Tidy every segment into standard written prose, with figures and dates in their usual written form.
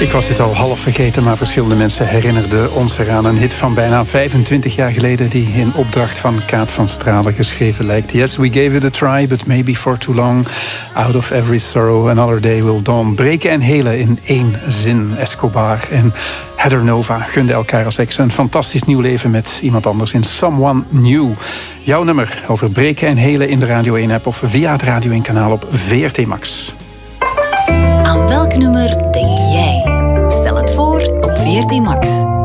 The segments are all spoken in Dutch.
Ik was dit al half vergeten, maar verschillende mensen herinnerden ons eraan. Een hit van bijna 25 jaar geleden die in opdracht van Kaat van Stralen geschreven lijkt. Yes, we gave it a try, but maybe for too long. Out of every sorrow, another day will dawn. Breken en helen in één zin. Escobar en Heather Nova gunden elkaar als ex een fantastisch nieuw leven met iemand anders in Someone New. Jouw nummer over breken en helen in de Radio 1-app of via het Radio 1-kanaal op VRT Max. Aan welk nummer denk jij? Stel het voor op VRT Max.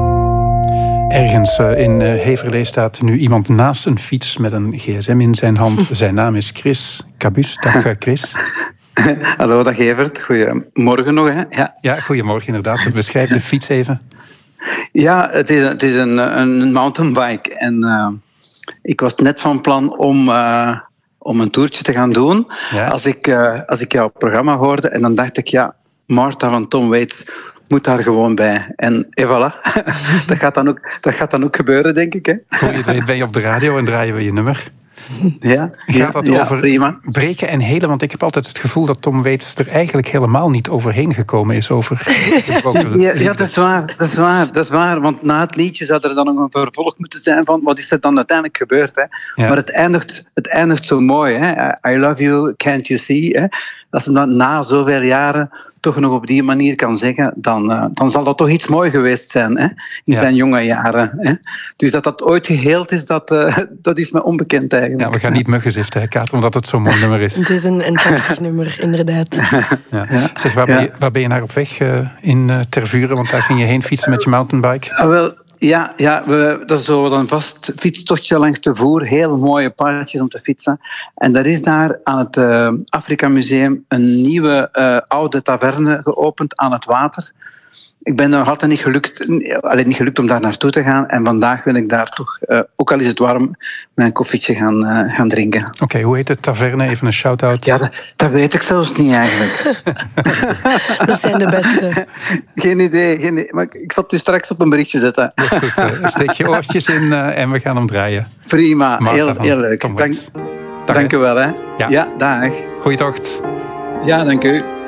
Ergens in Heverlee staat nu iemand naast een fiets met een gsm in zijn hand. Zijn naam is Chris Cabus. Dag Chris. Hallo, dag Evert. Goedemorgen nog. Hè? Ja, goedemorgen inderdaad. Beschrijf de fiets even. Ja, het is een mountainbike. En ik was net van plan om een toertje te gaan doen. Ja. Als ik jouw programma hoorde. En dan dacht ik, ja, Martha van Tom Waits moet daar gewoon bij. En voilà. dat gaat dan ook gebeuren, denk ik. Hè? Voor je het weet ben je op de radio en draaien we je nummer. Ja, gaat dat over prima. Breken en helen? Want ik heb altijd het gevoel dat Tom Waits er eigenlijk helemaal niet overheen gekomen is. Ja, dat is waar. Want na het liedje zou er dan nog een vervolg moeten zijn van wat is er dan uiteindelijk gebeurd. Hè? Ja. Maar het eindigt zo mooi. Hè? I love you, can't you see? Hè? Als hem dat na zoveel jaren toch nog op die manier kan zeggen, dan zal dat toch iets mooi geweest zijn, hè? In zijn jonge jaren. Hè? Dus dat ooit geheeld is, dat is me onbekend eigenlijk. Ja, we gaan niet muggen ziften, hè, Kaat, omdat het zo'n mooi nummer is. Het is een prachtig nummer, inderdaad. Ja. Zeg, waar ben je naar op weg in Tervuren? Want daar ging je heen fietsen met je mountainbike. Wel, ja, dat is zo een vast fietstochtje langs de Voer. Heel mooie paadjes om te fietsen. En er is daar aan het Afrika Museum een nieuwe oude taverne geopend aan het water. Ik ben nog altijd niet gelukt om daar naartoe te gaan. En vandaag wil ik daar toch, ook al is het warm, mijn koffietje gaan drinken. Oké, hoe heet de taverne? Even een shout-out. Ja, dat weet ik zelfs niet eigenlijk. Dat zijn de beste. Geen idee. Maar ik zal het u straks op een berichtje zetten. Dat is goed. Steek je oortjes in en we gaan hem draaien. Prima, heel leuk. Dank u wel. Hè. Ja, dag. Goeie tocht. Ja, dank u.